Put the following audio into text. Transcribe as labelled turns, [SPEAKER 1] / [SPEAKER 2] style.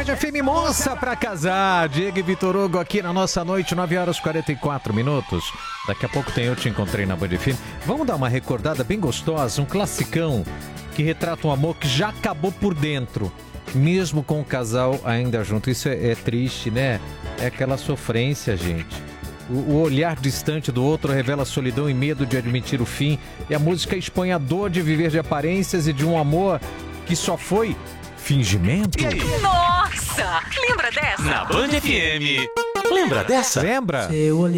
[SPEAKER 1] Band FM Moça pra casar. Diego e Vitor Hugo aqui na nossa noite, 9h44. Daqui a pouco tem Eu Te Encontrei na Band FM. Vamos dar uma recordada bem gostosa, um classicão que retrata um amor que já acabou por dentro, mesmo com o casal ainda junto. Isso é triste, né? É aquela sofrência, gente. O olhar distante do outro revela solidão e medo de admitir o fim. E a música expõe a dor de viver de aparências e de um amor que só foi fingimento.
[SPEAKER 2] Nossa! Lembra dessa?
[SPEAKER 3] Na Band FM. Lembra dessa?
[SPEAKER 1] Lembra?
[SPEAKER 4] Seu olhar